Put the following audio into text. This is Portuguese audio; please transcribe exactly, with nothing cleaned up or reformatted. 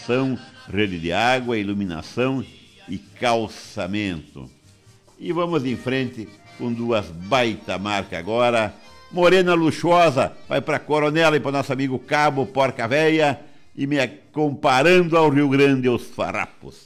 fiação, rede de água, iluminação e calçamento. E vamos em frente com duas baita marcas agora. Morena Luxuosa vai para Coronela e para nosso amigo Cabo Porca Véia, e me comparando ao Rio Grande, os farrapos.